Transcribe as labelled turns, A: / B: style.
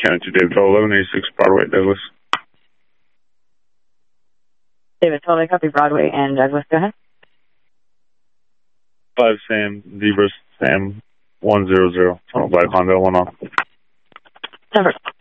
A: County 2, David 1186 Broadway, Douglas.
B: David 12, copy Broadway and Douglas. Go ahead.
A: 5 Sam, Zebra Sam 100, Tunnel Black Honda 1 on.
B: Number.